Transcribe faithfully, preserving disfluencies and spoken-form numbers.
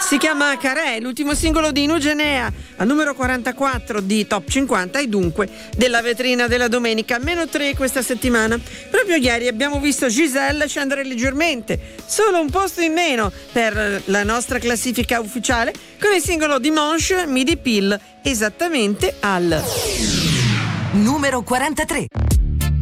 Si chiama Carè, l'ultimo singolo di Nugenea, al numero quarantaquattro di Top cinquanta e dunque della vetrina della domenica, meno tre questa settimana. Proprio ieri abbiamo visto Giselle scendere leggermente, solo un posto in meno per la nostra classifica ufficiale, con il singolo di Monch, Midi Pill, esattamente al numero quarantatré.